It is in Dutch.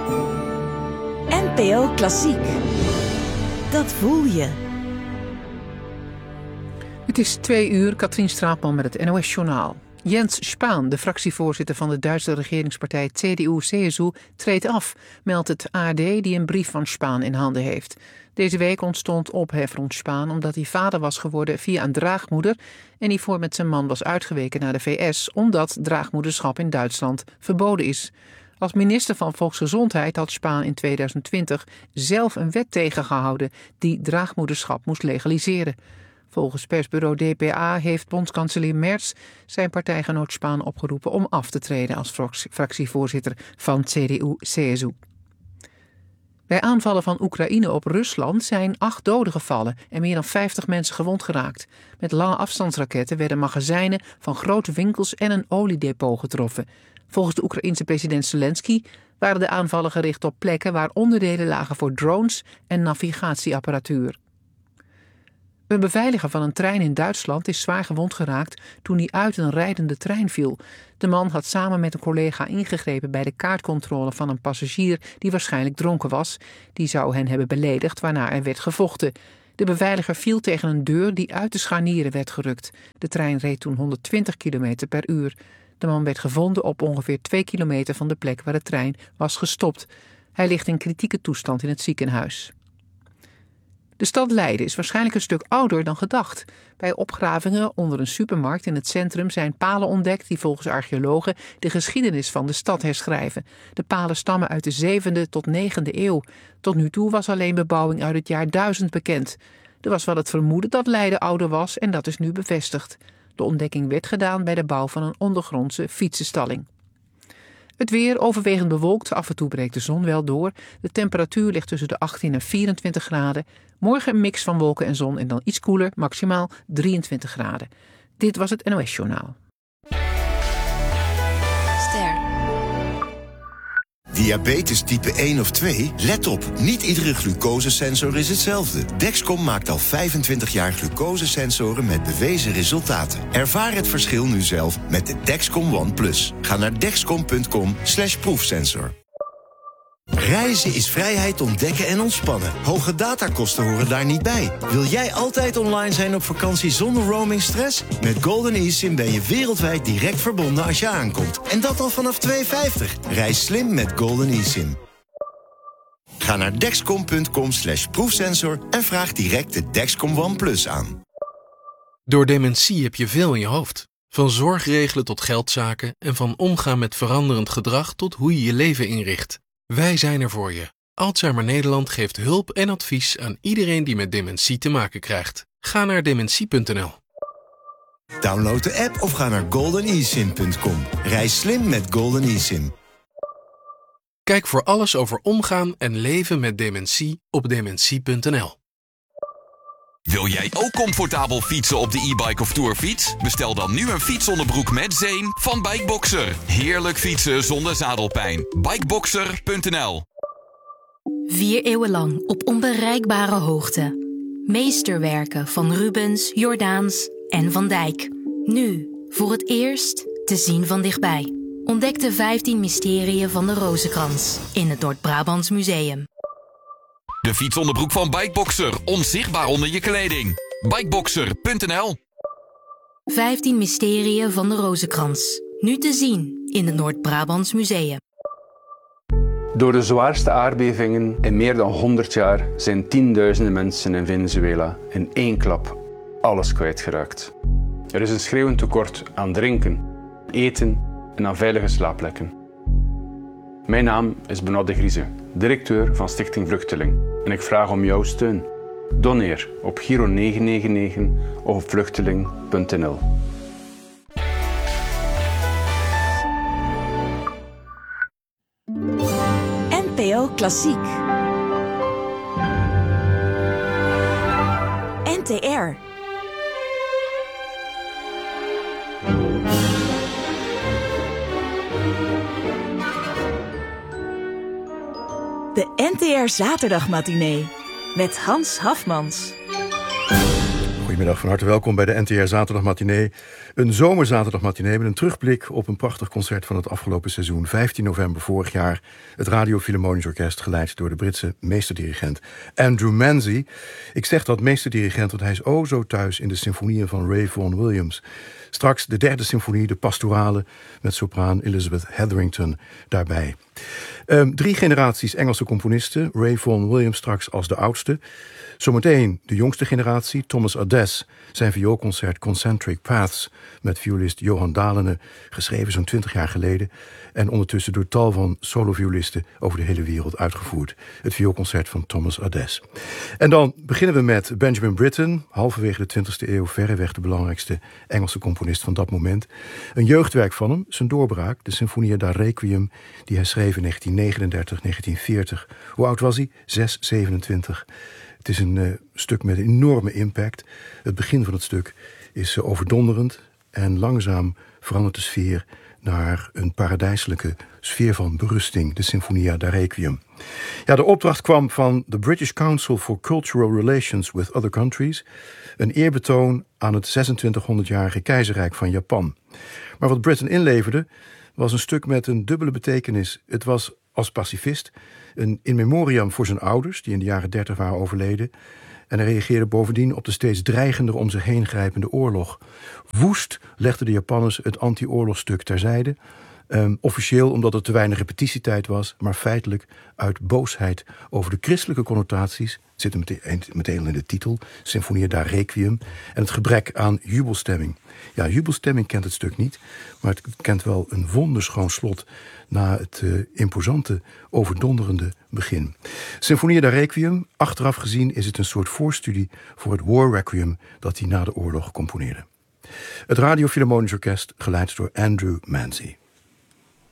NPO Klassiek. Dat voel je. Het is 2:00, Katrien Straatman met het NOS-journaal. Jens Spahn, de fractievoorzitter van de Duitse regeringspartij CDU-CSU, treedt af, meldt het ARD die een brief van Spahn in handen heeft. Deze week ontstond ophef rond Spahn omdat hij vader was geworden via een draagmoeder en hiervoor met zijn man was uitgeweken naar de VS, omdat draagmoederschap in Duitsland verboden is. Als minister van Volksgezondheid had Spahn in 2020 zelf een wet tegengehouden die draagmoederschap moest legaliseren. Volgens persbureau dpa heeft bondskanselier Merz zijn partijgenoot Spahn opgeroepen om af te treden als fractievoorzitter van CDU-CSU. Bij aanvallen van Oekraïne op Rusland zijn 8 doden gevallen en meer dan 50 mensen gewond geraakt. Met lange afstandsraketten werden magazijnen van grote winkels en een oliedepot getroffen. Volgens de Oekraïense president Zelensky waren de aanvallen gericht op plekken waar onderdelen lagen voor drones en navigatieapparatuur. Een beveiliger van een trein in Duitsland is zwaar gewond geraakt toen hij uit een rijdende trein viel. De man had samen met een collega ingegrepen bij de kaartcontrole van een passagier die waarschijnlijk dronken was. Die zou hen hebben beledigd, waarna er werd gevochten. De beveiliger viel tegen een deur die uit de scharnieren werd gerukt. De trein reed toen 120 km per uur. De man werd gevonden op ongeveer 2 kilometer van de plek waar de trein was gestopt. Hij ligt in kritieke toestand in het ziekenhuis. De stad Leiden is waarschijnlijk een stuk ouder dan gedacht. Bij opgravingen onder een supermarkt in het centrum zijn palen ontdekt die volgens archeologen de geschiedenis van de stad herschrijven. De palen stammen uit de 7e tot 9e eeuw. Tot nu toe was alleen bebouwing uit het jaar 1000 bekend. Er was wel het vermoeden dat Leiden ouder was en dat is nu bevestigd. De ontdekking werd gedaan bij de bouw van een ondergrondse fietsenstalling. Het weer overwegend bewolkt, af en toe breekt de zon wel door. De temperatuur ligt tussen de 18 en 24 graden. Morgen een mix van wolken en zon en dan iets koeler, maximaal 23 graden. Dit was het NOS-journaal. Ster. Diabetes type 1 of 2? Let op, niet iedere glucosesensor is hetzelfde. Dexcom maakt al 25 jaar glucosesensoren met bewezen resultaten. Ervaar het verschil nu zelf met de Dexcom ONE+. Ga naar dexcom.com/proefsensor. Reizen is vrijheid ontdekken en ontspannen. Hoge datakosten horen daar niet bij. Wil jij altijd online zijn op vakantie zonder roamingstress? Met Golden eSIM ben je wereldwijd direct verbonden als je aankomt. En dat al vanaf €2,50. Reis slim met Golden eSIM. Ga naar dexcom.com/proefsensor en vraag direct de Dexcom ONE+ aan. Door dementie heb je veel in je hoofd. Van zorgregelen tot geldzaken en van omgaan met veranderend gedrag tot hoe je je leven inricht. Wij zijn er voor je. Alzheimer Nederland geeft hulp en advies aan iedereen die met dementie te maken krijgt. Ga naar dementie.nl. Download de app of ga naar goldenesim.com. Reis slim met Golden eSIM. Kijk voor alles over omgaan en leven met dementie op dementie.nl. Wil jij ook comfortabel fietsen op de e-bike of tourfiets? Bestel dan nu een fietsonderbroek met zeem van Bikeboxer. Heerlijk fietsen zonder zadelpijn. Bikeboxer.nl. 4 eeuwen lang op onbereikbare hoogte. Meesterwerken van Rubens, Jordaens en Van Dijk. Nu, voor het eerst, te zien van dichtbij. Ontdek de 15 mysterieën van de Rozenkrans in het Noord-Brabants Museum. De fietsonderbroek van Bikeboxer. Onzichtbaar onder je kleding. Bikeboxer.nl. 15 mysterieën van de Rozenkrans. Nu te zien in het Noord-Brabants Museum. Door de zwaarste aardbevingen in meer dan 100 jaar zijn tienduizenden mensen in Venezuela in één klap alles kwijtgeraakt. Er is een schreeuwend tekort aan drinken, eten en aan veilige slaapplekken. Mijn naam is Benoît de Grieze, directeur van Stichting Vluchteling. En ik vraag om jouw steun. Doneer op Giro 999 of op vluchteling.nl. NPO Klassiek. NTR. De NTR Zaterdagmatinee met Hans Hafmans. Goedemiddag. Goedemiddag, van harte welkom bij de NTR Zaterdagmatinee. Een zomerzaterdagmatinee met een terugblik op een prachtig concert van het afgelopen seizoen. 15 november vorig jaar, het Radio Philharmonisch Orkest, geleid door de Britse meesterdirigent Andrew Manzi. Ik zeg dat meesterdirigent, want hij is zo thuis in de symfonieën van Ray Vaughan Williams. Straks de derde symfonie, de pastorale, met sopraan Elizabeth Hetherington daarbij. 3 generaties Engelse componisten, Ray Vaughan Williams straks als de oudste. Zometeen de jongste generatie, Thomas Adès, zijn vioolconcert Concentric Paths met violist Johan Dalene, geschreven zo'n 20 jaar geleden en ondertussen door tal van soloviolisten over de hele wereld uitgevoerd. Het vioolconcert van Thomas Adès. En dan beginnen we met Benjamin Britten, halverwege de 20e eeuw verreweg de belangrijkste Engelse componist van dat moment. Een jeugdwerk van hem, zijn doorbraak, de Sinfonia da Requiem, die hij schreef in 1939, 1940. Hoe oud was hij? 6, 27. Het is een stuk met een enorme impact. Het begin van het stuk is overdonderend en langzaam verandert de sfeer naar een paradijselijke sfeer van berusting, de Sinfonia da Requiem. Ja, de opdracht kwam van de British Council for Cultural Relations with Other Countries, een eerbetoon aan het 2600-jarige keizerrijk van Japan. Maar wat Britten inleverde was een stuk met een dubbele betekenis. Het was als pacifist een in memoriam voor zijn ouders, die in de jaren 30 waren overleden. En hij reageerde bovendien op de steeds dreigender om zich heen grijpende oorlog. Woest legden de Japanners het anti-oorlogstuk terzijde. Officieel omdat er te weinig repetitietijd was, maar feitelijk uit boosheid over de christelijke connotaties, het zit er meteen in de titel, Sinfonia da Requiem, en het gebrek aan jubelstemming. Ja, jubelstemming kent het stuk niet, maar het kent wel een wonderschoon slot na het imposante, overdonderende begin. Sinfonia da Requiem, achteraf gezien is het een soort voorstudie voor het War Requiem dat hij na de oorlog componeerde. Het Radio Philharmonisch Orkest, geleid door Andrew Manzi.